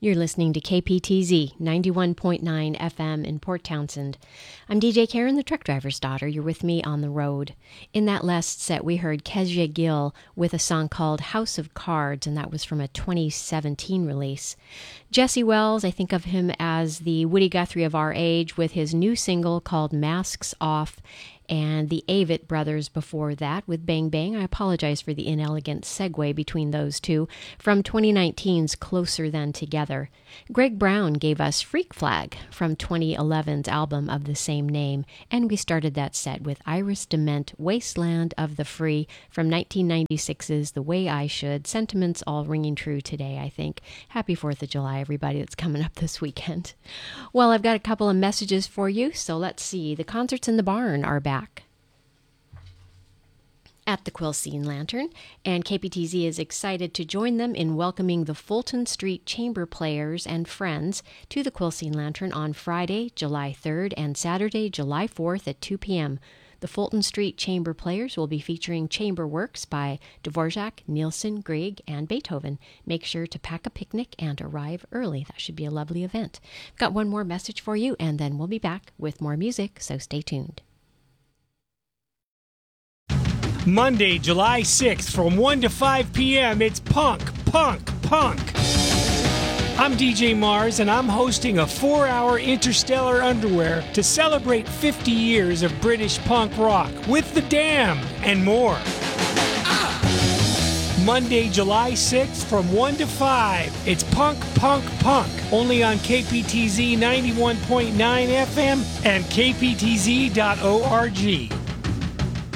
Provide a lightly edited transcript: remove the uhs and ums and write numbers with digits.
You're listening to KPTZ 91.9 FM in Port Townsend. I'm DJ Karen, the truck driver's daughter. You're with me on the road. In that last set, we heard Kezia Gill with a song called House of Cards, and that was from a 2017 release. Jesse Wells, I think of him as the Woody Guthrie of our age, with his new single called Masks Off, and the Avett Brothers before that with Bang Bang. I apologize for the inelegant segue between those two, from 2019's Closer Than Together. Greg Brown gave us Freak Flag from 2011's album of the same name, and we started that set with Iris DeMent, Wasteland of the Free from 1996's The Way I Should. Sentiments all ringing true today, I think. Happy 4th of July, everybody that's coming up this weekend. Well, I've got a couple of messages for you, so let's see. The Concerts in the Barn are back at the Quilcene Lantern, and KPTZ is excited to join them in welcoming the Fulton Street Chamber Players and friends to the Quilcene Lantern on Friday, July 3rd and Saturday, July 4th at 2 p.m. The Fulton Street Chamber Players will be featuring chamber works by Dvorak, Nielsen, Grieg, and Beethoven. Make sure to pack a picnic and arrive early. That should be a lovely event. I've got one more message for you, and then we'll be back with more music, so stay tuned. Monday, July 6th from 1 to 5 p.m. It's Punk, Punk, Punk. I'm DJ Mars, and I'm hosting a 4-hour Interstellar Underwear to celebrate 50 years of British punk rock with The Damned and more. Monday, July 6th from 1 to 5. It's Punk, Punk, Punk. Only on KPTZ 91.9 FM and kptz.org.